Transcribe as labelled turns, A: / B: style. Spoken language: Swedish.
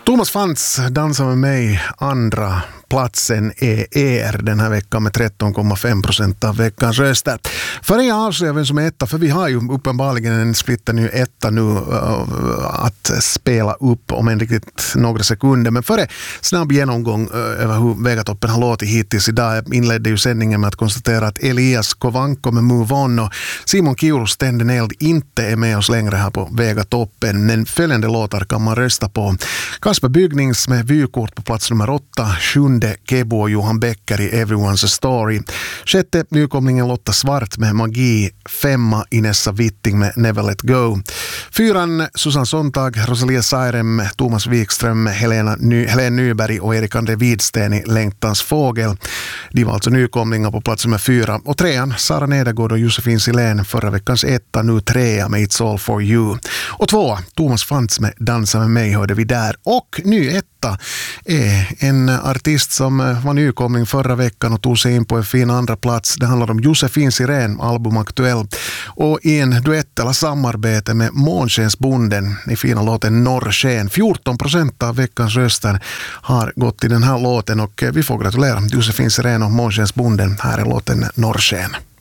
A: Thomas Fantz dansar med mig. Andra platsen är den här veckan med 13,5% av veckans röster. För jag avslöjar vem som är etta, för vi har ju uppenbarligen en splitter ny etta nu att spela upp om en riktigt några sekunder. Men före snabb genomgång över hur Vegatoppen har låtit hittills idag. Jag inledde ju sändningen med att konstatera att Elias Kovanko med Move On och Simon Kiurus Tänden eld inte är med oss längre här på Vegatoppen. Men följande låtar kan man rösta på. Kasper Bygnings med vykort på plats nummer 8, 7 Kebo och Johan Becker i Everyone's a Story. 6 nykomlingen Lotta Svart med Magi, 5 Inessa Witting med Never Let Go. 4 Susanne Sontag, Rosalia Sairem, Thomas Wikström, Helene Nyberg och Erik André Widsten i Längtans fågel. De var alltså nykomlingar på plats nummer 4. Och 3 Sara Nedergård och Josefin Silén, förra veckans 1 nu 3 med It's All For You. Och 2 Thomas Fantz med Dansa med mig hörde vi där. Och ny 1 är en artist som var nykomling förra veckan och tog sig in på en fin andra plats. Det handlar om Josefin Sirén, album Aktuell. Och i en duett eller samarbete med Månskensbonden i fina låten Norrsken. 14% av veckans röster har gått i den här låten och vi får gratulera Josefin Sirén och Månskensbonden. Här är låten Norrsken.